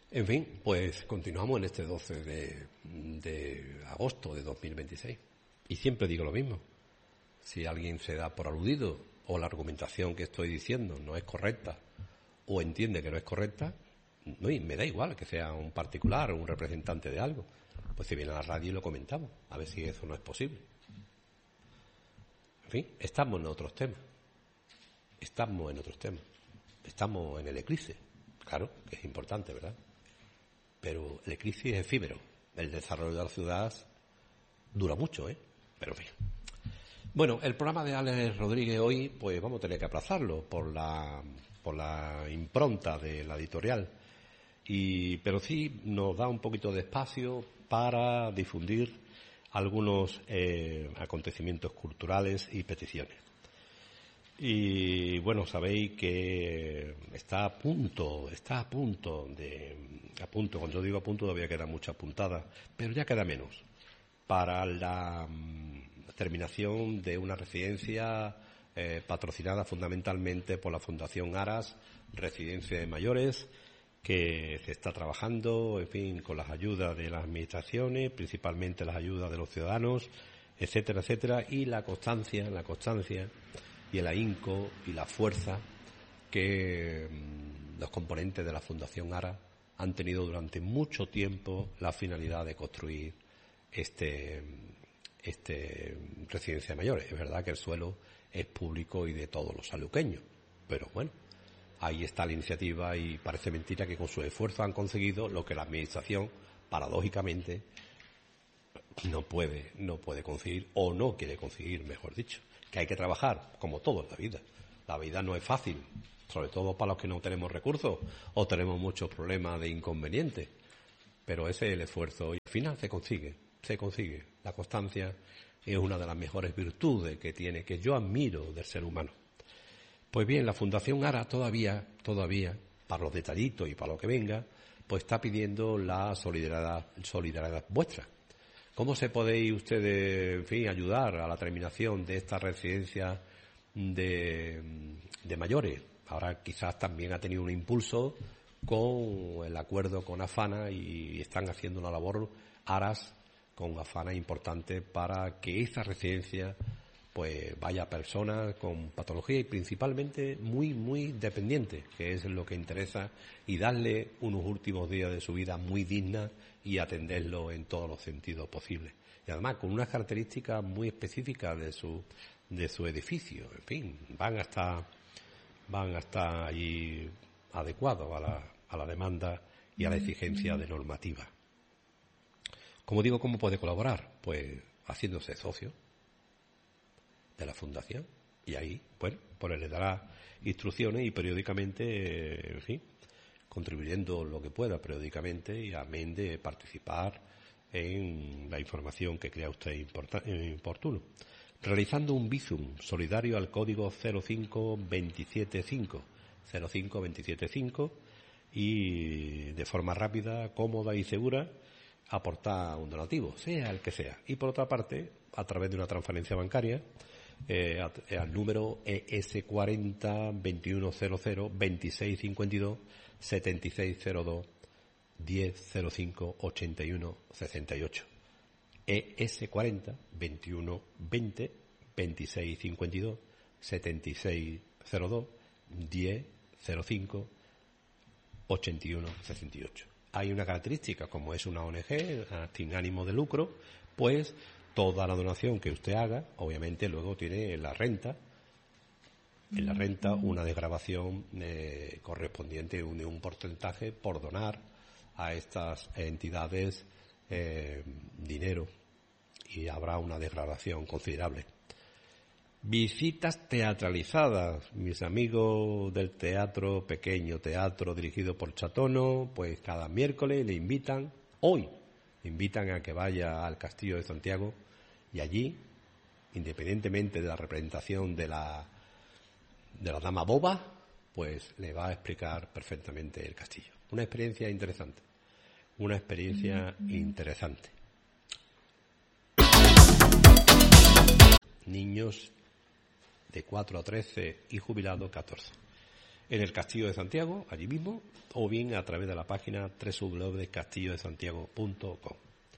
En fin, pues continuamos en este 12 de agosto de 2026. Y siempre digo lo mismo. Si alguien se da por aludido o la argumentación que estoy diciendo no es correcta o entiende que no es correcta, no, y me da igual que sea un particular o un representante de algo. Pues si viene a la radio y lo comentamos, a ver si eso no es posible. En fin, estamos en otros temas. Estamos en el eclipse. Claro, que es importante, ¿verdad? Pero el eclipse es efímero. El desarrollo de la ciudad dura mucho, Pero en fin. Bueno, el programa de Alex Rodríguez hoy, pues vamos a tener que aplazarlo por la impronta de la editorial. Pero sí nos da un poquito de espacio para difundir algunos acontecimientos culturales y peticiones. Y bueno, sabéis que está a punto, cuando yo digo a punto todavía queda mucha puntada, pero ya queda menos, para la terminación de una residencia patrocinada fundamentalmente por la Fundación Aras, Residencia de Mayores, que se está trabajando, en fin, con las ayudas de las administraciones, principalmente las ayudas de los ciudadanos, etcétera, etcétera, y la constancia y el ahínco y la fuerza que los componentes de la Fundación Aras han tenido durante mucho tiempo la finalidad de construir este residencia de mayores. Es verdad que el suelo es público y de todos los sanluqueños, pero bueno, ahí está la iniciativa y parece mentira que con su esfuerzo han conseguido lo que la administración, paradójicamente, no puede conseguir, o no quiere conseguir, mejor dicho. Que hay que trabajar, como todo en la vida. La vida no es fácil, sobre todo para los que no tenemos recursos o tenemos muchos problemas de inconvenientes. Pero ese es el esfuerzo y al final se consigue. La constancia es una de las mejores virtudes que yo admiro del ser humano. Pues bien, la Fundación Aras todavía, para los detallitos y para lo que venga, pues está pidiendo la solidaridad vuestra. ¿Cómo se podéis ustedes, en fin, ayudar a la terminación de esta residencia de mayores? Ahora quizás también ha tenido un impulso con el acuerdo con AFANA y están haciendo una labor Aras con AFANA importante para que esta residencia pues vaya a personas con patología y principalmente muy, muy dependientes, que es lo que interesa, y darle unos últimos días de su vida muy dignas y atenderlo en todos los sentidos posibles. Y además con unas características muy específicas de su edificio. En fin, van a estar allí adecuados a la demanda y a la exigencia de normativa. Como digo, ¿cómo puede colaborar? Pues haciéndose socio de la Fundación, y ahí, bueno, pues le dará instrucciones y periódicamente, en fin, contribuyendo lo que pueda periódicamente y amén de participar en la información que crea usted oportuno. Realizando un bizum solidario al código 05275, y de forma rápida, cómoda y segura aportar un donativo, sea el que sea. Y por otra parte, a través de una transferencia bancaria, al número ES40 2100 2652 7602 1005 81 68. ES40 21 20 2652 7602 1005 81 68. Hay una característica, como es una ONG sin ánimo de lucro, pues toda la donación que usted haga, obviamente luego tiene en la renta una desgravación correspondiente de un porcentaje por donar a estas entidades dinero, y habrá una desgravación considerable. Visitas teatralizadas, mis amigos del teatro, pequeño teatro dirigido por Chatono, pues cada miércoles le invitan a que vaya al Castillo de Santiago, y allí, independientemente de la representación de la Dama Boba, pues le va a explicar perfectamente el castillo. Una experiencia interesante. Niños de 4 a 13 y jubilados 14. en el Castillo de Santiago, allí mismo, o bien a través de la página www.castillodesantiago.com.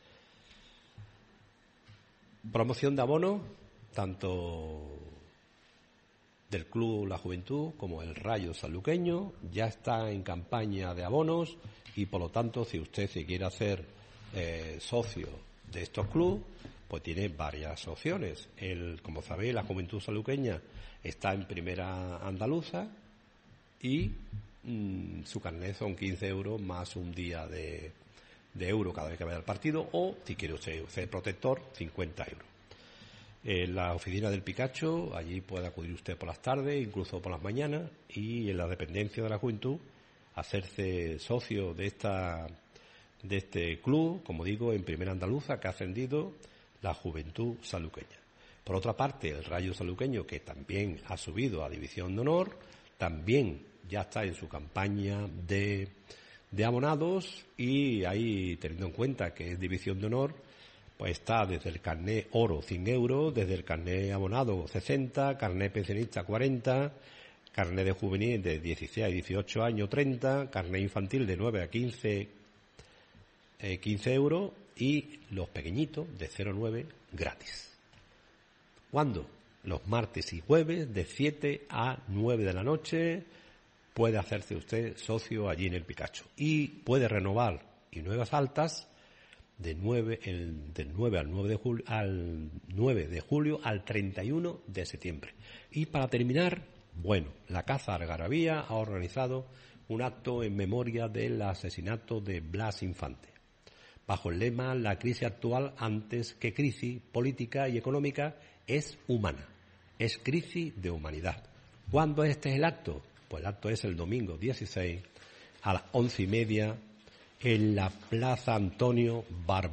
Promoción de abonos, tanto del Club La Juventud como el Rayo Sanluqueño, ya está en campaña de abonos y por lo tanto si usted se quiere hacer socio de estos clubes, pues tiene varias opciones. Como sabéis, la Juventud Sanluqueña está en primera andaluza y su carnet son 15 euros más un día de euro cada vez que vaya al partido, o si quiere usted ser protector, 50 euros. En la oficina del Picacho, allí puede acudir usted por las tardes, incluso por las mañanas, y en la dependencia de la Juventud hacerse socio de este club, como digo, en primera andaluza, que ha ascendido la Juventud Sanluqueña. Por otra parte, el Rayo Sanluqueño, que también ha subido a División de Honor, también ya está en su campaña de abonados, y ahí, teniendo en cuenta que es División de Honor, pues está desde el carnet oro 100 euros, desde el carnet abonado 60, carnet pensionista 40, carnet de juvenil de 16 a 18 años 30, carnet infantil de 9 a 15 euros, y los pequeñitos de 0 a 9 gratis. ¿Cuándo? Los martes y jueves de 7 a 9 de la noche puede hacerse usted socio allí en el Picacho, y puede renovar y nuevas altas del 9 al 9 de julio al 31 de septiembre. Y para terminar, la Casa Algarabía ha organizado un acto en memoria del asesinato de Blas Infante, bajo el lema "La crisis actual, antes que crisis política y económica, es humana, es crisis de humanidad". ¿Cuándo es el acto? Pues el acto es el domingo 16 a las 11:30 en la Plaza Antonio Barba.